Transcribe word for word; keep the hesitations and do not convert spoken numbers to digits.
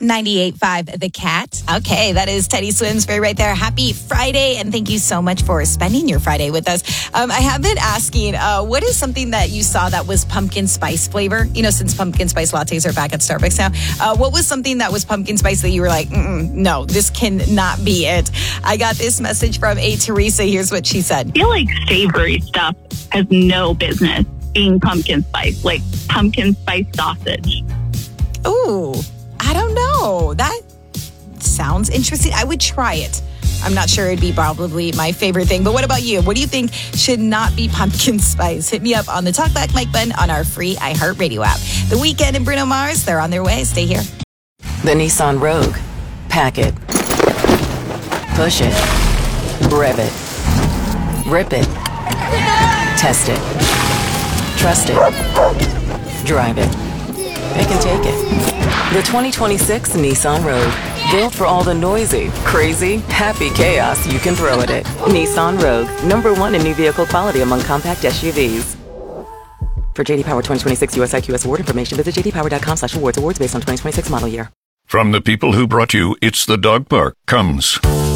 ninety-eight point five The Cat. Okay, that is Teddy Swinsbury right there. Happy Friday, and thank you so much for spending your Friday with us. Um, I have been asking, uh, what is something that you saw that was pumpkin spice flavor? You know, since pumpkin spice lattes are back at Starbucks now, uh, what was something that was pumpkin spice that you were like, Mm-mm, no, this cannot be it? I got this message from a Teresa. Here's what she said. I feel like savory stuff has no business being pumpkin spice, like pumpkin spice sausage. Ooh, I don't know. That sounds interesting. I would try it. I'm not sure it'd be probably my favorite thing. But what about you? What do you think should not be pumpkin spice? Hit me up on the Talkback Mike button on our free iHeartRadio app. The Weeknd and Bruno Mars, they're on their way. Stay here. The Nissan Rogue. Pack it. Push it. Rev it. Rip it. Test it. Trust it. Drive it. Pick and take it. The twenty twenty-six Nissan Rogue. Built for all the noisy, crazy, happy chaos you can throw at it. Nissan Rogue. Number one in new vehicle quality among compact S U Vs. For J D Power twenty twenty-six U S I Q S award information, visit j d power dot com slash awards. Awards based on twenty twenty-six model year. From the people who brought you It's the Dog Park comes